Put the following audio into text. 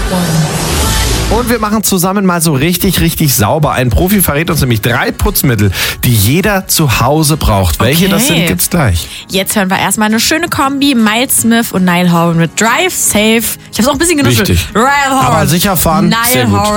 Und wir machen zusammen mal so richtig, richtig sauber. Ein Profi verrät uns nämlich 3 Putzmittel, die jeder zu Hause braucht. Welche das sind, gibt's gleich. Jetzt hören wir erstmal eine schöne Kombi. Miles Smith und Niall Horan mit Drive Safe. Ich hab's auch ein bisschen genuschelt. Richtig. Aber sicher fahren, sehr gut.